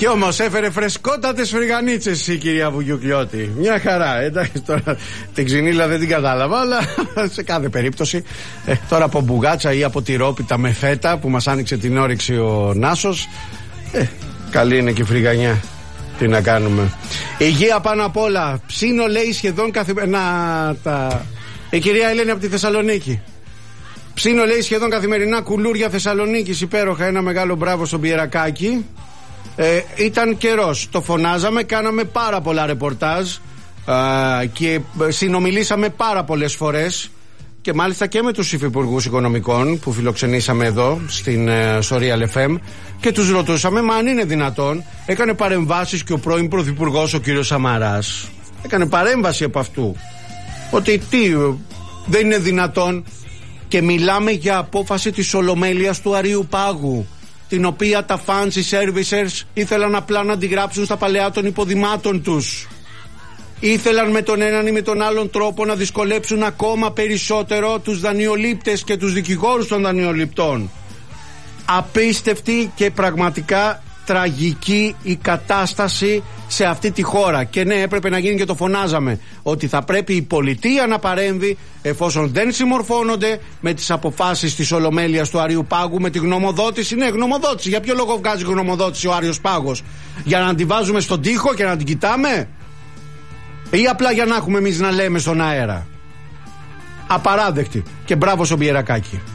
Κι όμως έφερε φρεσκότατες φρυγανίτσες η κυρία Βουγιουκλιώτη. Μια χαρά. Εντάξει, τώρα την ξυνήλα δεν την κατάλαβα, αλλά σε κάθε περίπτωση. Τώρα από μπουγάτσα ή από τυρόπιτα με φέτα που μας άνοιξε την όρεξη ο Νάσος. Καλή είναι και η φρυγανιά. Τι να κάνουμε. Υγεία πάνω απ' όλα. Ψήνω, λέει, σχεδόν καθημερινά. Η κυρία Ελένη από τη Θεσσαλονίκη. Ψήνω, λέει, σχεδόν καθημερινά κουλούρια Θεσσαλονίκης. Υπέροχα, ένα μεγάλο μπράβο στον Πιερακάκη. Ήταν καιρός. Το φωνάζαμε, κάναμε πάρα πολλά ρεπορτάζ και συνομιλήσαμε πάρα πολλές φορές. Και μάλιστα και με τους υφυπουργούς οικονομικών που φιλοξενήσαμε εδώ στο Real FM και τους ρωτούσαμε, μα αν είναι δυνατόν. Έκανε παρεμβάσεις και ο πρώην πρωθυπουργός ο κύριος Σαμαράς. Έκανε παρέμβαση από αυτού. Ότι δεν είναι δυνατόν. Και μιλάμε για απόφαση της Ολομέλειας του Αρείου Πάγου, την οποία τα fancy servicers ήθελαν απλά να αντιγράψουν στα παλαιά των υποδημάτων τους. Ήθελαν με τον έναν ή με τον άλλον τρόπο να δυσκολέψουν ακόμα περισσότερο τους δανειολήπτες και τους δικηγόρους των δανειοληπτών. Απίστευτη και πραγματικά τραγική η κατάσταση σε αυτή τη χώρα. Και ναι, έπρεπε να γίνει και το φωνάζαμε, ότι θα πρέπει η πολιτεία να παρέμβει εφόσον δεν συμμορφώνονται με τις αποφάσεις της Ολομέλειας του Αρείου Πάγου, με τη γνωμοδότηση. Ναι, γνωμοδότηση. Για ποιο λόγο βγάζει γνωμοδότηση ο Άρειος Πάγος? Για να την βάζουμε στον τοίχο και να την κοιτάμε? Ή απλά για να έχουμε εμείς να λέμε στον αέρα? Απαράδεκτη. Και μπράβο στον Πιερακάκη.